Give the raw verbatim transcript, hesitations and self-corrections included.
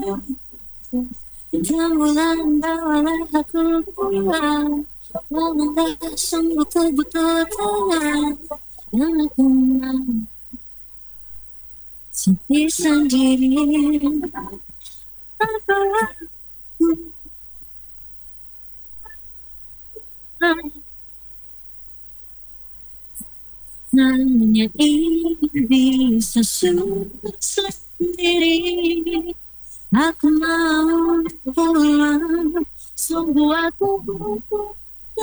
Tiap bulan bawalah aku pulang, mengenai sungguh betul tenang, yang aku mau sepi sendiri. Apa aku hanya ini bisa sendiri. Aku mau pulang, sungguh aku